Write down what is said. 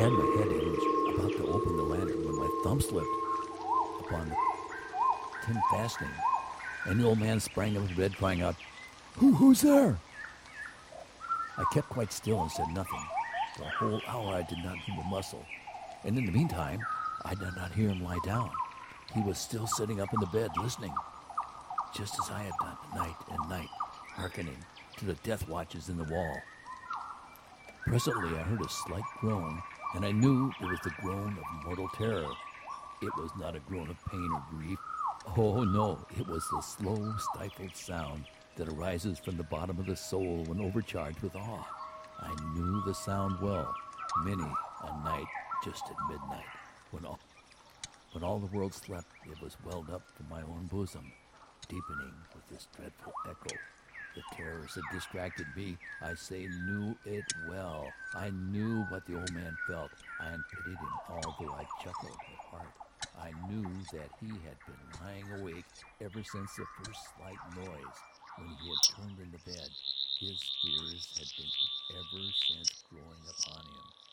had my head in, was about to open the lantern when my thumb slipped upon the tin fastening, and the old man sprang up in bed, crying out, Who's there?" I kept quite still and said nothing. For a whole hour I did not move a muscle, and in the meantime I did not hear him lie down. He was still sitting up in the bed, listening, just as I had done night and night, hearkening to the death watches in the wall. Presently I heard a slight groan, and I knew it was the groan of mortal terror. It was not a groan of pain or grief. Oh, no, it was the slow, stifled sound that arises from the bottom of the soul when overcharged with awe. I knew the sound well, many a night just at midnight, when all the world slept. It was welled up from my own bosom, deepening with this dreadful echo. The terrors had distracted me. I say knew it well. I knew what the old man felt. I pitied him, although I chuckled at heart. I knew that he had been lying awake ever since the first slight noise. When he had turned in the bed, his fears had been ever since growing upon him.